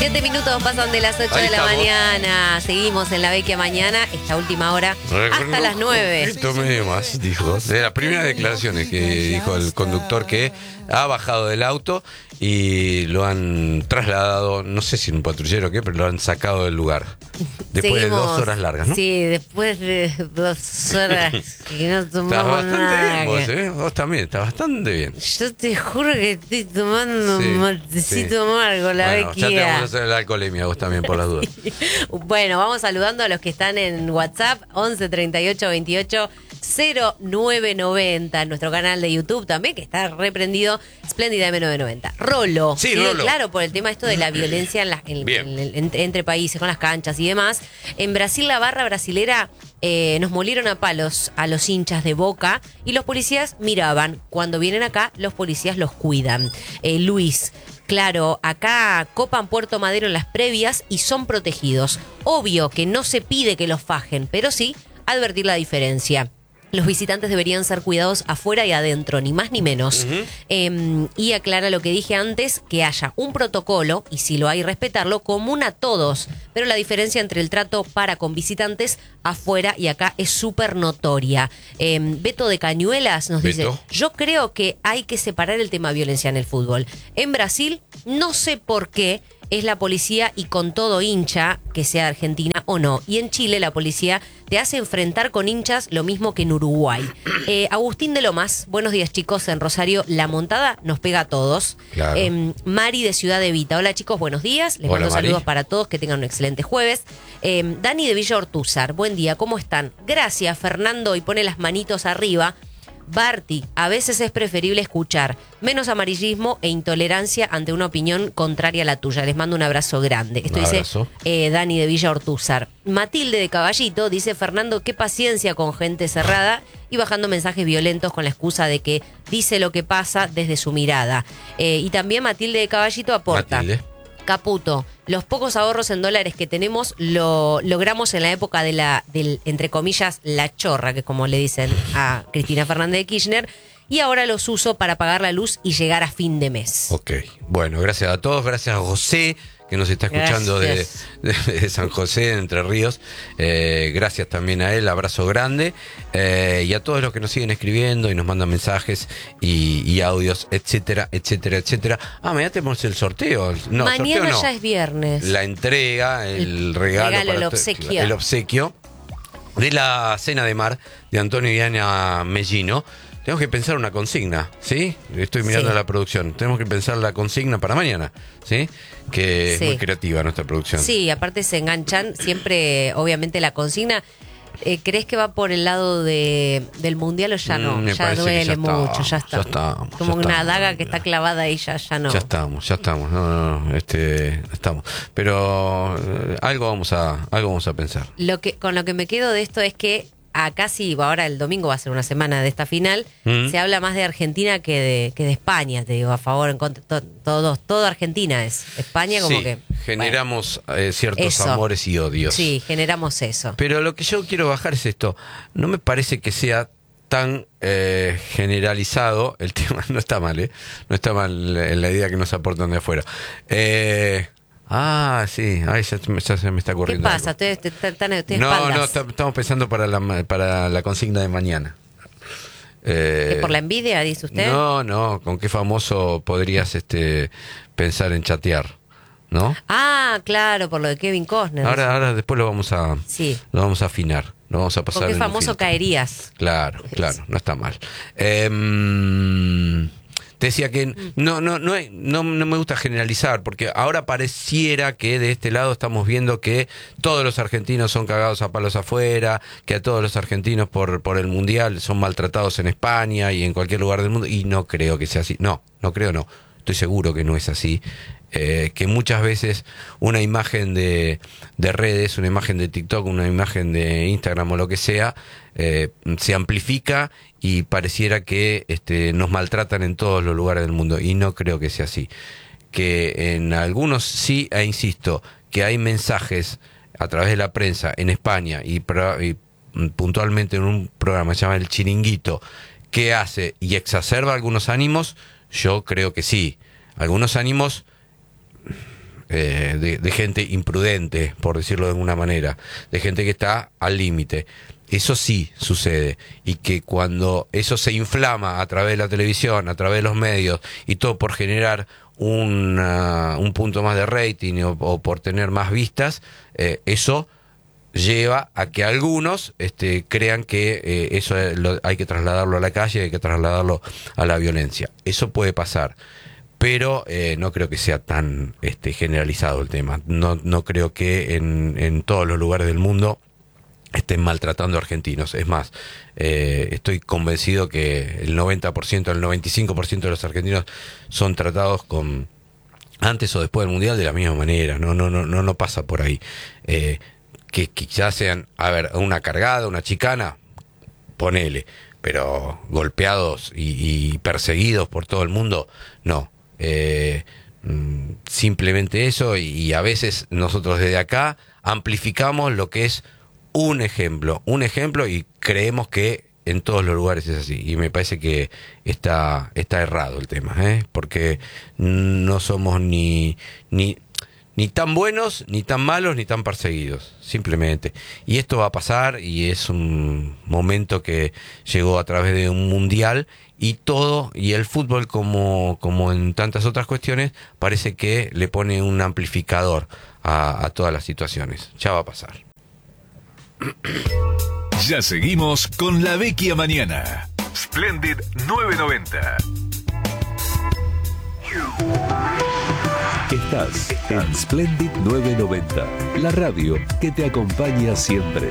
7 minutos pasan de las 8 Ahí de la estamos. mañana. Seguimos en la Vecchia Mañana, esta última hora, hasta las 9. Un poquito medio más, dijo. De las primeras declaraciones que dijo el conductor, que ha bajado del auto y lo han trasladado, no sé si en un patrullero o qué, pero lo han sacado del lugar. Después de 2 horas largas, ¿no? Sí, después de 2 horas que no Estás tomamos bastante nada. bien vos, ¿eh? Vos también, estás bastante bien. Yo te juro que estoy tomando Sí, un matecito amargo, la Bueno, ya te vamos a Vecchia. hacer la alcoholemia vos también, por las dudas. Bueno, vamos saludando a los que están en WhatsApp, 11 38 28 0990, nuestro canal de YouTube también, que está reprendido, Espléndida M990. Rolo. Sí, Rolo. Claro, por el tema esto de la violencia entre países, con las canchas y demás. En Brasil, la barra brasilera nos molieron a palos a los hinchas de Boca y los policías miraban. Cuando vienen acá, los policías los cuidan. Luis. Claro, acá copan Puerto Madero en las previas y son protegidos. Obvio que no se pide que los fajen, pero sí advertir la diferencia. Los visitantes deberían ser cuidados afuera y adentro, ni más ni menos. Y aclara lo que dije antes, que haya un protocolo, y si lo hay, respetarlo, común a todos. Pero la diferencia entre el trato para con visitantes afuera y acá es súper notoria. Beto de Cañuelas nos dice, Beto. yo creo que hay que separar el tema violencia en el fútbol. En Brasil, no sé por qué, es la policía y con todo hincha, que sea argentina o no. Y en Chile la policía te hace enfrentar con hinchas lo mismo que en Uruguay. Agustín de Lomas, buenos días chicos, en Rosario la montada nos pega a todos. Claro. Mari de Ciudad Evita, hola chicos, buenos días. Les Hola, mando Mari. saludos para todos, que tengan un excelente jueves. Dani de Villa Ortúzar, buen día, ¿cómo están? Gracias Fernando, y pone las manitos arriba. Barty, a veces es preferible escuchar menos amarillismo e intolerancia ante una opinión contraria a la tuya. Les mando un abrazo grande. Esto Un dice abrazo. Dani de Villa Ortúzar. Matilde de Caballito dice, Fernando, qué paciencia con gente cerrada y bajando mensajes violentos con la excusa de que dice lo que pasa desde su mirada. Y también Matilde de Caballito aporta. Matilde. Caputo, los pocos ahorros en dólares que tenemos lo logramos en la época del, entre comillas, la chorra, que es como le dicen a Cristina Fernández de Kirchner, y ahora los uso para pagar la luz y llegar a fin de mes. Ok, bueno, gracias a todos, gracias a José, que nos está escuchando de San José, de Entre Ríos. Gracias también a él, abrazo grande. Y a todos los que nos siguen escribiendo y nos mandan mensajes y audios, etcétera, etcétera, etcétera. Mañana tenemos el sorteo. No, Mañana sorteo no. ya es viernes. La entrega, el regalo, el obsequio. el obsequio de la cena de mar de Antonio y Ana Mellino. Tenemos que pensar una consigna, ¿sí? Estoy mirando Sí. la producción. Tenemos que pensar la consigna para mañana, ¿sí? Que Sí. es muy creativa nuestra producción. Sí, aparte se enganchan siempre, obviamente, la consigna. ¿Crees que va por el lado del mundial o ya no? Me Ya parece que duele ya mucho, ya estamos, está. ya estamos, Como ya una estamos. daga que está clavada ahí, ya no. Ya estamos. No, estamos. Pero algo vamos a pensar. Con lo que me quedo de esto es que acá sí, ahora el domingo va a ser una semana de esta final, se habla más de Argentina que de España, te digo, a favor, en contra, todo Argentina es. España como Sí, que... generamos ciertos eso. amores y odios. Sí, generamos eso. Pero lo que yo quiero bajar es esto. No me parece que sea tan generalizado el tema. No está mal, ¿eh? No está mal la idea que nos aportan de afuera. Sí. Ay, ya se me está ¿Qué corriendo. pasa? algo. Estoy No, espaldas. estamos pensando para la consigna de mañana. ¿Que por la envidia, dice usted? No, ¿con qué famoso podrías pensar en chatear? ¿No? Ah, claro, por lo de Kevin Costner. Ahora después lo vamos a afinar, lo vamos a pasar. ¿Con qué en un famoso filtro. caerías? Claro, no está mal. Te decía que no me gusta generalizar, porque ahora pareciera que de este lado estamos viendo que todos los argentinos son cagados a palos afuera, que a todos los argentinos por el mundial son maltratados en España y en cualquier lugar del mundo, y no creo que sea así. No creo. Estoy seguro que no es así. Que muchas veces una imagen de redes, una imagen de TikTok, una imagen de Instagram o lo que sea, se amplifica y pareciera que nos maltratan en todos los lugares del mundo, y no creo que sea así. Que en algunos sí, e insisto, que hay mensajes a través de la prensa en España y puntualmente en un programa que se llama El Chiringuito, que hace y exacerba algunos ánimos. Yo creo que sí. Algunos ánimos de gente imprudente, por decirlo de alguna manera, de gente que está al límite. Eso sí sucede, y que cuando eso se inflama a través de la televisión, a través de los medios, y todo por generar un punto más de rating o por tener más vistas, eso lleva a que algunos crean que eso hay que trasladarlo a la calle, hay que trasladarlo a la violencia. Eso puede pasar, pero no creo que sea tan generalizado el tema. No creo que en todos los lugares del mundo estén maltratando a argentinos. Es más, estoy convencido que el 90%, el 95% de los argentinos son tratados antes o después del Mundial de la misma manera. No pasa por ahí. Que quizás sean, una cargada, una chicana, ponele, pero golpeados y perseguidos por todo el mundo, no. Simplemente eso, y a veces nosotros desde acá amplificamos lo que es un ejemplo, y creemos que en todos los lugares es así, y me parece que está errado el tema, porque no somos ni tan buenos, ni tan malos, ni tan perseguidos, simplemente. Y esto va a pasar, y es un momento que llegó a través de un mundial, y el fútbol, como en tantas otras cuestiones, parece que le pone un amplificador a todas las situaciones. Ya va a pasar. Ya seguimos con La Vecchia Mañana. Splendid 990. Estás en Splendid 990, la radio que te acompaña siempre.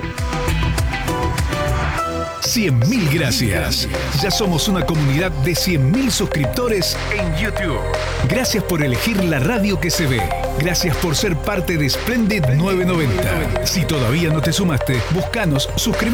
100.000 gracias. Ya somos una comunidad de 100.000 suscriptores en YouTube. Gracias por elegir la radio que se ve. Gracias por ser parte de Splendid 990. Si todavía no te sumaste, búscanos, suscríbete.